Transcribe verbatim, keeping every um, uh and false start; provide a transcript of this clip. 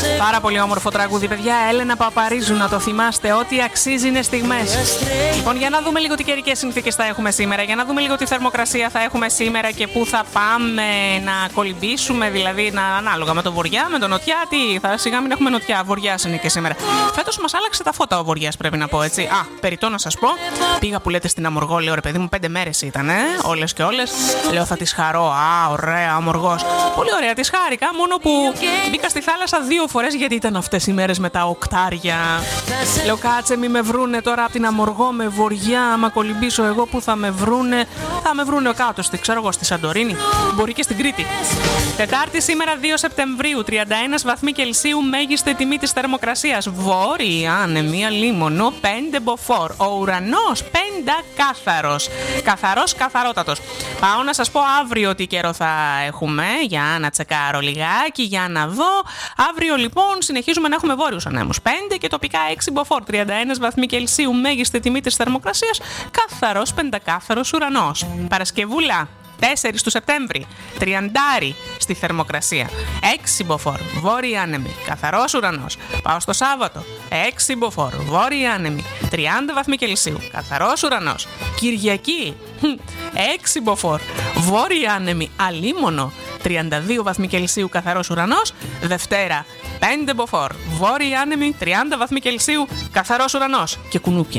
Πάρα πολύ όμορφο τραγούδι, παιδιά. Έλενα Παπαρίζου, να το θυμάστε. Ό,τι αξίζει είναι στιγμές. Λοιπόν, για να δούμε λίγο τι καιρικές συνθήκες θα έχουμε σήμερα, για να δούμε λίγο τι θερμοκρασία θα έχουμε σήμερα και πού θα πάμε να κολυμπήσουμε, δηλαδή να, ανάλογα με το βοριά, με το νοτιά. Τι, θα σιγά μην έχουμε νοτιά, βοριάς είναι και σήμερα. Φέτος μας άλλαξε τα φώτα ο βοριάς, πρέπει να πω έτσι. Α, περιττό να σας πω. Πήγα που λέτε στην Αμοργό, λέω ρε παιδί μου, πέντε μέρες ήταν, ε, όλες και όλες. Λέω θα τις χαρώ. Α, ωραία, Αμοργός. Πολύ ωραία, τις χάρηκα. Μόνο που μπήκα στη θάλασσα δύο φορές γιατί ήταν αυτές οι μέρες με τα οκτάρια. Λέω κάτσε, μη με βρούνε τώρα από την Αμοργό με βοριά. Άμα κολυμπήσω εγώ, που θα με βρούνε. Θα με βρούνε κάτω, στη, ξέρω εγώ, στη Σαντορίνη. Μπορεί και στην Κρήτη. Τετάρτη σήμερα δύο Σεπτεμβρίου, τριάντα ένα βαθμοί Κελσίου, μέγιστη τιμή της θερμοκρασίας. Βόρεια άνεμη, αλίμονο, πέντε μποφόρ. Ο ουρανός πεντακάθαρος. Καθαρός, καθαρότατος. Πάω να σας πω αύριο τι καιρό θα έχουμε, για να τσεκάρω λιγάκι, για να δω. Αύριο λοιπόν συνεχίζουμε να έχουμε βόρειους ανέμους. πέντε και τοπικά έξι μποφόρ, τριάντα ένα βαθμοί Κελσίου, μέγιστη τιμή της θερμοκρασίας. Καθαρός, πεντακάθαρος ουρανός. Παρασκευούλα. τέσσερις του Σεπτέμβρη, τριαντάρι στη θερμοκρασία. έξι μποφόρ, βόρεια άνεμη, καθαρός ουρανός. Πάω στο Σάββατο, έξι μποφόρ, βόρεια άνεμη, τριάντα βαθμοί Κελσίου, καθαρός ουρανός. Κυριακή, έξι μποφόρ, βόρεια άνεμη, αλίμονο, τριάντα δύο βαθμοί Κελσίου, καθαρός ουρανός. Δευτέρα, πέντε μποφόρ, βόρεια άνεμη, τριάντα βαθμοί Κελσίου, καθαρός ουρανός και κουνούπια.